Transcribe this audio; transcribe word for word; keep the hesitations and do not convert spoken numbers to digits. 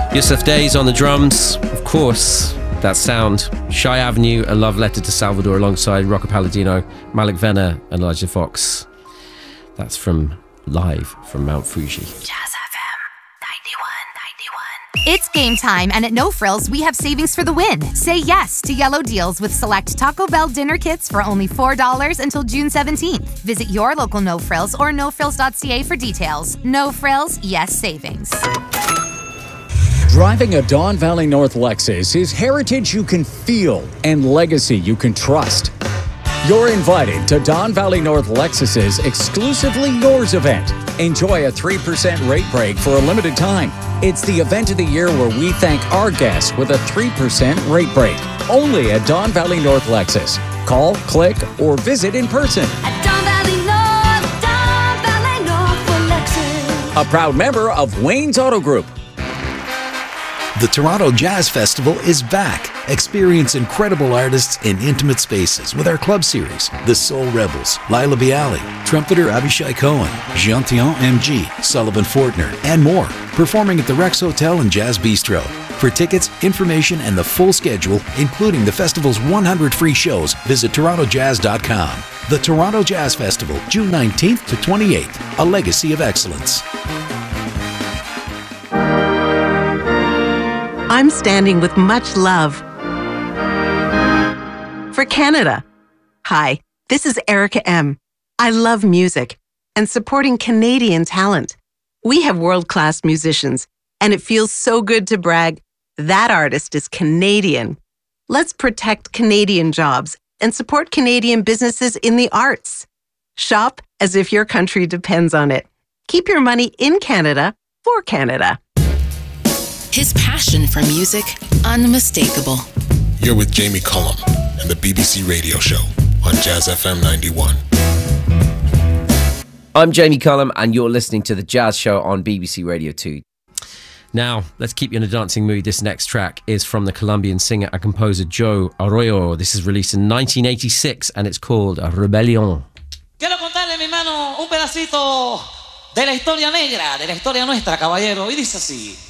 Yusuf Days on the drums, of course. That sound, Shy Avenue, A Love Letter to Salvador alongside Rocco Palladino, Malik Venner and Elijah Fox. That's from live from Mount Fuji. Jazz F M ninety-one ninety-one. It's game time, and at No Frills, we have savings for the win. Say yes to yellow deals with select Taco Bell dinner kits for only four dollars until June seventeenth. Visit your local No Frills or no frills dot c a for details. No Frills, yes savings. Driving a Don Valley North Lexus is heritage you can feel and legacy you can trust. You're invited to Don Valley North Lexus's Exclusively Yours event. Enjoy a three percent rate break for a limited time. It's the event of the year where we thank our guests with a three percent rate break. Only at Don Valley North Lexus. Call, click, or visit in person. At Don Valley North, Don Valley North for Lexus. A proud member of Wayne's Auto Group. The Toronto Jazz Festival is back. Experience incredible artists in intimate spaces with our club series, The Soul Rebels, Lila Bialy, trumpeter Avishai Cohen, Jean-Théon M G, Sullivan Fortner, and more, performing at the Rex Hotel and Jazz Bistro. For tickets, information, and the full schedule, including the festival's one hundred free shows, visit toronto jazz dot com. The Toronto Jazz Festival, June nineteenth to twenty-eighth, a legacy of excellence. I'm standing with much love for Canada. Hi, this is Erica M. I love music and supporting Canadian talent. We have world-class musicians, and it feels so good to brag, that artist is Canadian. Let's protect Canadian jobs and support Canadian businesses in the arts. Shop as if your country depends on it. Keep your money in Canada for Canada. His passion for music, unmistakable. You're with Jamie Cullum and the B B C Radio Show on Jazz F M ninety-one. I'm Jamie Cullum, and you're listening to The Jazz Show on B B C Radio two. Now, let's keep you in a dancing mood. This next track is from the Colombian singer and composer Joe Arroyo. This is released in nineteen eighty-six, and it's called Rebelión. Quiero contarle, mi mano, un pedacito de la historia negra, de la historia nuestra, caballero, y dice así.